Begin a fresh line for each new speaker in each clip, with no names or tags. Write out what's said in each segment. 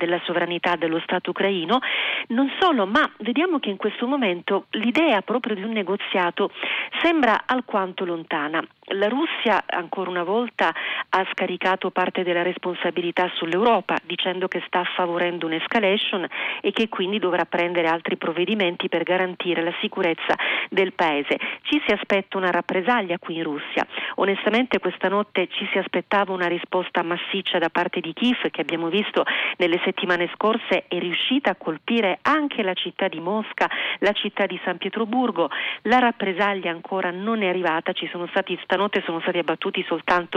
della sovranità dello Stato ucraino. Non solo, ma vediamo che in questo momento l'idea proprio di un negoziato sembra alquanto lontana. La Russia ancora una volta ha scaricato parte della responsabilità sull'Europa, dicendo che sta favorendo un'escalation e che quindi dovrà prendere altri provvedimenti per garantire la sicurezza del paese. Ci si aspetta una rappresaglia qui in Russia. Onestamente questa notte ci si aspettava una risposta massiccia da parte di Kiev, che abbiamo visto nelle settimane scorse è riuscita a colpire anche la città di Mosca, la città di San Pietroburgo. La rappresaglia ancora non è arrivata, stanotte sono stati abbattuti soltanto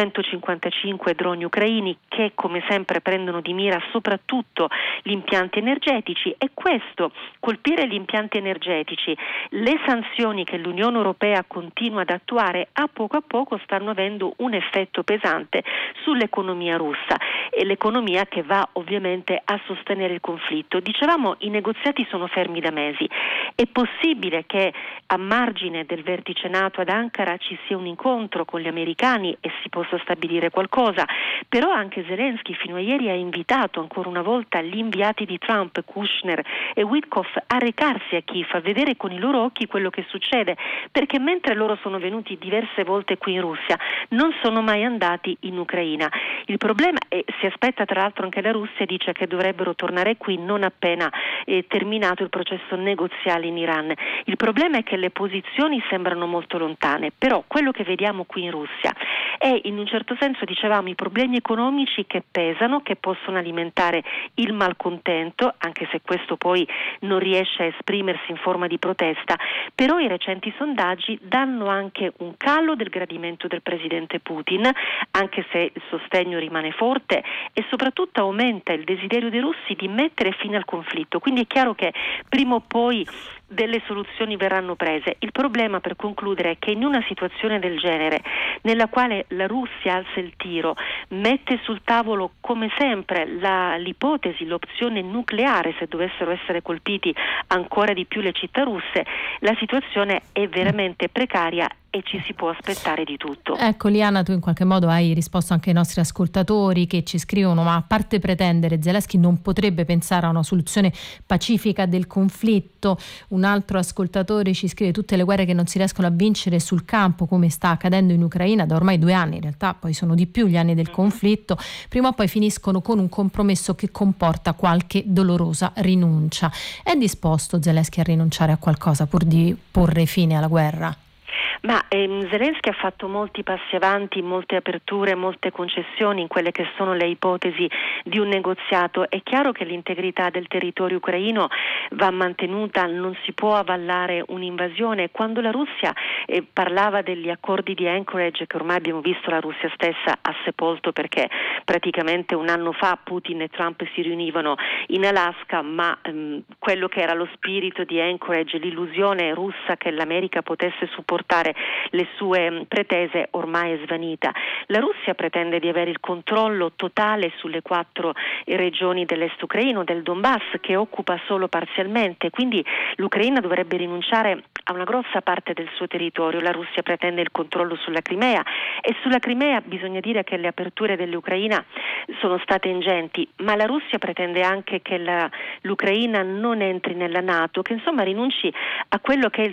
155 droni ucraini che come sempre prendono di mira soprattutto gli impianti energetici, e questo, colpire gli impianti energetici, le sanzioni che l'Unione Europea continua ad attuare a poco stanno avendo un effetto pesante sull'economia russa, e l'economia che va ovviamente a sostenere il conflitto. Dicevamo, i negoziati sono fermi da mesi. È possibile che a margine del vertice NATO ad Ankara ci sia un incontro con gli americani e si possa stabilire qualcosa, però anche Zelensky fino a ieri ha invitato ancora una volta gli inviati di Trump, Kushner e Witkoff, a recarsi a Kiev, a vedere con i loro occhi quello che succede, perché mentre loro sono venuti diverse volte qui in Russia non sono mai andati in Ucraina. Il problema è, si aspetta tra l'altro anche la Russia, dice che dovrebbero tornare qui non appena terminato il processo negoziale in Iran. Il problema è che le posizioni sembrano molto lontane, però quello che vediamo qui in Russia è, in un certo senso, dicevamo, i problemi economici che pesano, che possono alimentare il malcontento, anche se questo poi non riesce a esprimersi in forma di protesta, però i recenti sondaggi danno anche un calo del gradimento del presidente Putin, anche se il sostegno rimane forte, e soprattutto aumenta il desiderio dei russi di mettere fine al conflitto. Quindi è chiaro che prima o poi delle soluzioni verranno prese. Il problema, per concludere, è che in una situazione del genere, nella quale la Russia alza il tiro, mette sul tavolo come sempre l'ipotesi, l'opzione nucleare se dovessero essere colpiti ancora di più le città russe, la situazione è veramente precaria e ci si può aspettare di tutto.
Ecco, Liana, tu in qualche modo hai risposto anche ai nostri ascoltatori che ci scrivono: ma a parte pretendere, Zelensky non potrebbe pensare a una soluzione pacifica del conflitto? Un altro ascoltatore ci scrive: tutte le guerre che non si riescono a vincere sul campo, come sta accadendo in Ucraina da ormai 2 anni, in realtà poi sono di più gli anni del conflitto, prima o poi finiscono con un compromesso che comporta qualche dolorosa rinuncia. È disposto Zelensky a rinunciare a qualcosa pur di porre fine alla guerra?
Ma Zelensky ha fatto molti passi avanti, molte aperture, molte concessioni in quelle che sono le ipotesi di un negoziato. È chiaro che l'integrità del territorio ucraino va mantenuta, non si può avvallare un'invasione. Quando la Russia parlava degli accordi di Anchorage, che ormai abbiamo visto la Russia stessa ha sepolto, perché praticamente un anno fa Putin e Trump si riunivano in Alaska, ma quello che era lo spirito di Anchorage, l'illusione russa che l'America potesse supportare le sue pretese, ormai è svanita. La Russia pretende di avere il controllo totale sulle 4 regioni dell'est ucraino, del Donbass, che occupa solo parzialmente, quindi l'Ucraina dovrebbe rinunciare a una grossa parte del suo territorio. La Russia pretende il controllo sulla Crimea, e sulla Crimea bisogna dire che le aperture dell'Ucraina sono state ingenti, ma la Russia pretende anche che l'Ucraina non entri nella NATO, che insomma rinunci a quello che è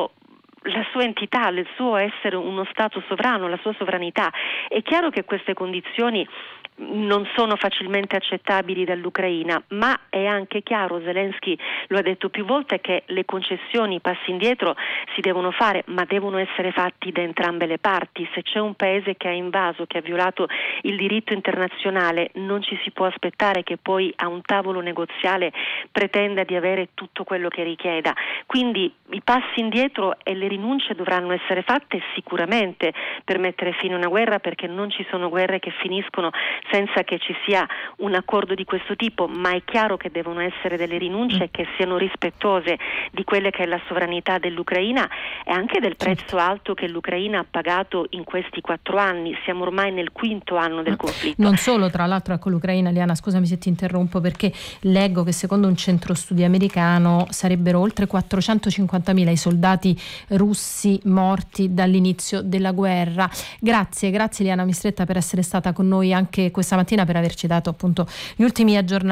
la sua entità, il suo essere uno Stato sovrano, la sua sovranità. È chiaro che queste condizioni non sono facilmente accettabili dall'Ucraina, ma è anche chiaro, Zelensky lo ha detto più volte, che le concessioni, i passi indietro si devono fare, ma devono essere fatti da entrambe le parti. Se c'è un paese che ha invaso, che ha violato il diritto internazionale, non ci si può aspettare che poi a un tavolo negoziale pretenda di avere tutto quello che richieda. Quindi i passi indietro e le rinunce dovranno essere fatte sicuramente per mettere fine a una guerra, perché non ci sono guerre che finiscono senza che ci sia un accordo di questo tipo, ma è chiaro che devono essere delle rinunce che siano rispettose di quelle che è la sovranità dell'Ucraina e anche del prezzo alto che l'Ucraina ha pagato in questi 4 anni. Siamo ormai nel 5º anno del conflitto.
Non solo, tra l'altro, ecco, l'Ucraina, Liana, scusami se ti interrompo, perché leggo che secondo un centro studi americano sarebbero oltre 450.000 i soldati russi morti dall'inizio della guerra. Grazie Liana Mistretta per essere stata con noi anche questa mattina, per averci dato appunto gli ultimi aggiornamenti